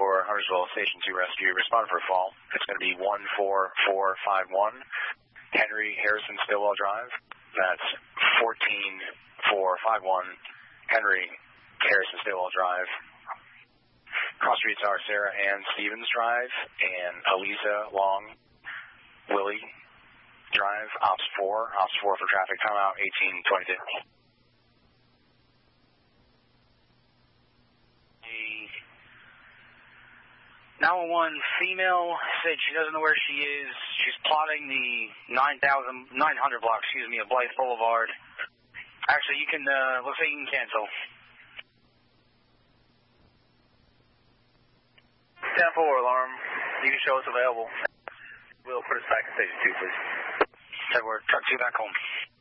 for Huntersville Station 2 Rescue. Respond for a fall. It's going to be 14451 Henry Harrison Stillwell Drive. That's 14451 Henry Harrison Stillwell Drive. Cross streets are Sarah Ann Stevens Drive and Aliza Long Willie Drive. Ops 4 for traffic timeout 1822. 911 female said she doesn't know where she is. She's plotting the 900 block, of Blythe Boulevard. Actually, you can, looks like you can cancel. 10-4 alarm. You can show us available. We'll put us back in station 2, please. Edward, truck 2 back home.